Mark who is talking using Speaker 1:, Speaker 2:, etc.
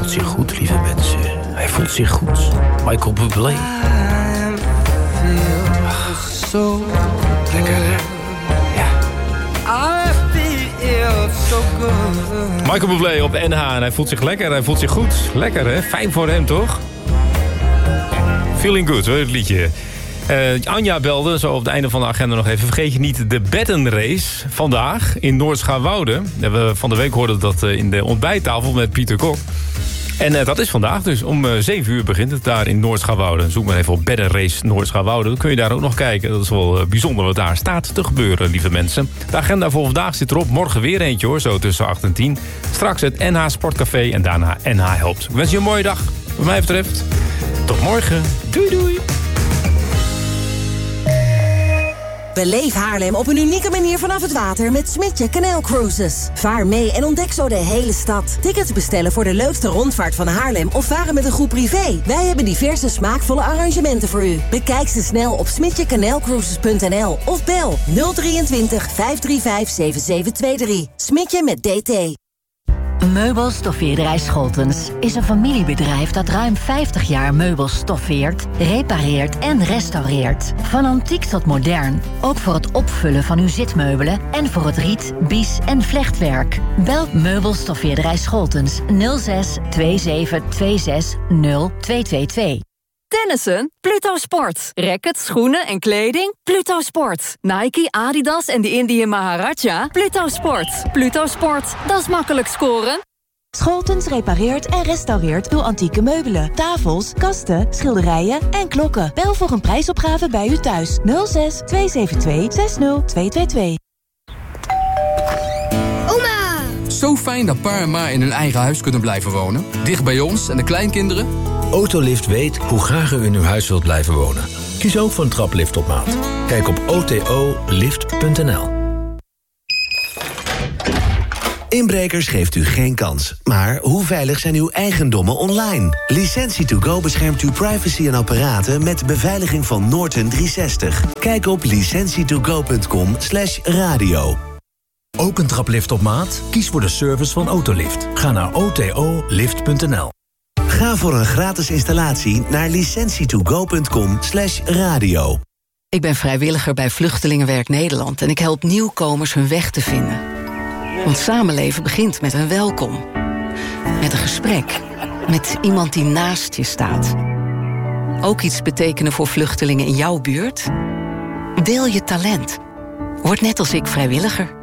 Speaker 1: voelt zich goed, lieve mensen. Hij voelt zich goed. Michael Bublé. Lekker, hè? Ja. Michael Bublé op NH en hij voelt zich lekker, hij voelt zich goed. Lekker, hè? Fijn voor hem, toch? Feeling good, hoor, het liedje. Anja belde, zo op het einde van de agenda nog even. Vergeet je niet de beddenrace vandaag in Noord-Schouwwoude. We van de week hoorden dat in de ontbijttafel met Pieter Kok. En dat is vandaag dus. Om 7 uur begint het daar in Noord-Schouwwoude. Zoek maar even op beddenrace Noord-Schouwwoude. Dan kun je daar ook nog kijken. Dat is wel bijzonder wat daar staat te gebeuren, lieve mensen. De agenda voor vandaag zit erop. Morgen weer eentje, hoor. Zo tussen 8 en 10. Straks het NH Sportcafé en daarna NH Helpt. Ik wens je een mooie dag, wat mij betreft. Tot morgen. Doei, doei.
Speaker 2: Beleef Haarlem op een unieke manier vanaf het water met Smintje Canal Cruises. Vaar mee en ontdek zo de hele stad. Tickets bestellen voor de leukste rondvaart van Haarlem of varen met een groep privé. Wij hebben diverse smaakvolle arrangementen voor u. Bekijk ze snel op smintjecanalcruises.nl of bel 023 535 7723. Smintje met DT.
Speaker 3: Meubelstoffeerderij Scholtens is een familiebedrijf dat ruim 50 jaar meubels stoffeert, repareert en restaureert. Van antiek tot modern, ook voor het opvullen van uw zitmeubelen en voor het riet, bies en vlechtwerk. Bel Meubelstoffeerderij Scholtens 06 27 26 0222.
Speaker 4: Tennissen? Pluto Sport. Rackets, schoenen en kleding? Pluto Sport. Nike, Adidas en de Indian Maharaja? Pluto Sport. Pluto Sport, dat is makkelijk scoren.
Speaker 5: Scholtens repareert en restaureert uw antieke meubelen, tafels, kasten, schilderijen en klokken. Bel voor een prijsopgave bij u thuis. 06 272 60222.
Speaker 6: Oma! Zo fijn dat pa en ma in hun eigen huis kunnen blijven wonen. Dicht bij ons en de kleinkinderen.
Speaker 7: Autolift weet hoe graag u in uw huis wilt blijven wonen. Kies ook voor een traplift op maat. Kijk op otolift.nl.
Speaker 8: Inbrekers geeft u geen kans. Maar hoe veilig zijn uw eigendommen online? Licentie2Go beschermt uw privacy en apparaten met de beveiliging van Norton 360. Kijk op licentietogo.com/radio.
Speaker 7: Ook een traplift op maat? Kies voor de service van Autolift. Ga naar otolift.nl.
Speaker 8: Ga voor een gratis installatie naar licentietogo.com/radio.
Speaker 9: Ik ben vrijwilliger bij Vluchtelingenwerk Nederland en ik help nieuwkomers hun weg te vinden. Want samenleven begint met een welkom. Met een gesprek. Met iemand die naast je staat. Ook iets betekenen voor vluchtelingen in jouw buurt? Deel je talent. Word net als ik vrijwilliger.